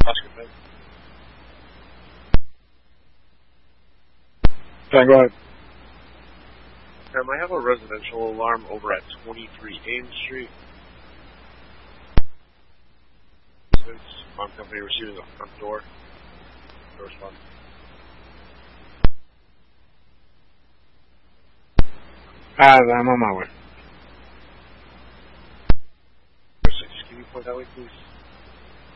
Oscar 10. Yeah, go ahead. I have a residential alarm over at 23 Ames Street. Since my company receiving a front door. No response. I'm on my way. Can you point that way, please?